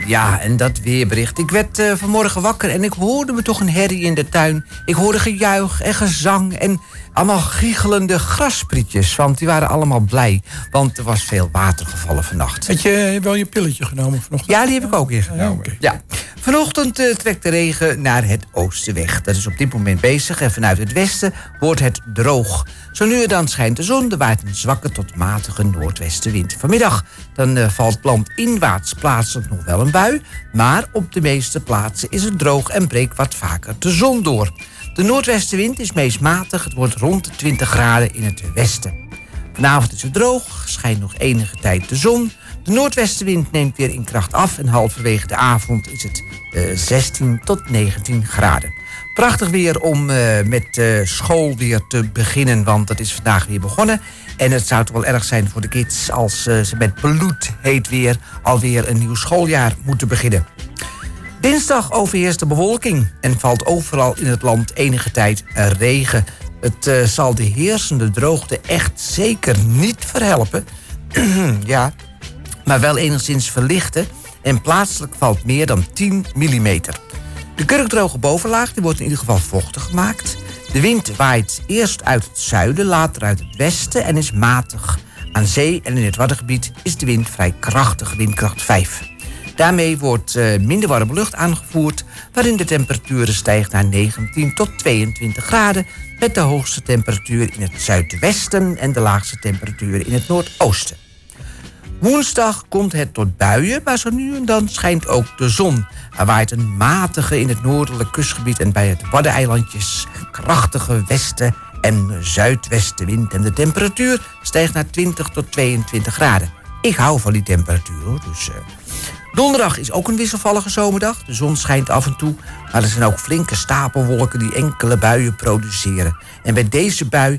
Ja, en dat weerbericht. Ik werd vanmorgen wakker en ik hoorde me toch een herrie in de tuin. Ik hoorde gejuich en gezang en allemaal giechelende grasprietjes. Want die waren allemaal blij, want er was veel water gevallen vannacht. Had je wel je pilletje genomen vanochtend? Ja, die heb ik ook ingenomen. Okay. Ja. Vanochtend trekt de regen naar het oosten weg. Dat is op dit moment bezig en vanuit het westen wordt het droog. Zo nu en dan schijnt de zon, er waait een zwakke tot matige noordwestenwind. Vanmiddag dan valt landinwaarts plaatselijk nog wel een bui, maar op de meeste plaatsen is het droog en breekt wat vaker de zon door. De noordwestenwind is meest matig, het wordt rond de 20 graden in het westen. Vanavond is het droog, schijnt nog enige tijd de zon. De noordwestenwind neemt weer in kracht af en halverwege de avond is het 16 tot 19 graden. Prachtig weer om met school weer te beginnen, want dat is vandaag weer begonnen. En het zou toch wel erg zijn voor de kids als ze met bloedheet weer alweer een nieuw schooljaar moeten beginnen. Dinsdag overheerst de bewolking en valt overal in het land enige tijd regen. Het zal de heersende droogte echt zeker niet verhelpen. Ja, maar wel enigszins verlichten en plaatselijk valt meer dan 10 mm. De kurkdroge bovenlaag die wordt in ieder geval vochtig gemaakt. De wind waait eerst uit het zuiden, later uit het westen en is matig. Aan zee en in het Waddengebied is de wind vrij krachtig, windkracht 5. Daarmee wordt minder warme lucht aangevoerd, waarin de temperatuur stijgt naar 19 tot 22 graden... met de hoogste temperatuur in het zuidwesten en de laagste temperatuur in het noordoosten. Woensdag komt het tot buien, maar zo nu en dan schijnt ook de zon. Er waait een matige in het noordelijk kustgebied en bij het Waddeneilandjes krachtige westen- en zuidwestenwind. En de temperatuur stijgt naar 20 tot 22 graden. Ik hou van die temperatuur, hoor. Dus, Donderdag is ook een wisselvallige zomerdag. De zon schijnt af en toe, maar er zijn ook flinke stapelwolken die enkele buien produceren. En bij deze bui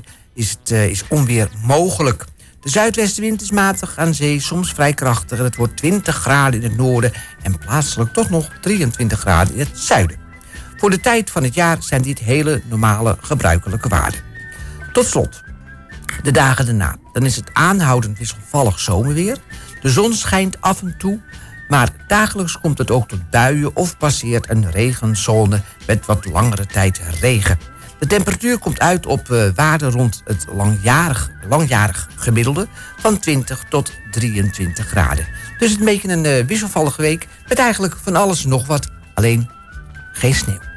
is onweer mogelijk. De zuidwestenwind is matig aan zee, soms vrij krachtig. En het wordt 20 graden in het noorden en plaatselijk toch nog 23 graden in het zuiden. Voor de tijd van het jaar zijn dit hele normale gebruikelijke waarden. Tot slot, de dagen daarna. Dan is het aanhoudend wisselvallig zomerweer. De zon schijnt af en toe, maar dagelijks komt het ook tot buien of passeert een regenzone met wat langere tijd regen. De temperatuur komt uit op waarden rond het langjarig gemiddelde van 20 tot 23 graden. Dus het is een beetje een wisselvallige week met eigenlijk van alles en nog wat, alleen geen sneeuw.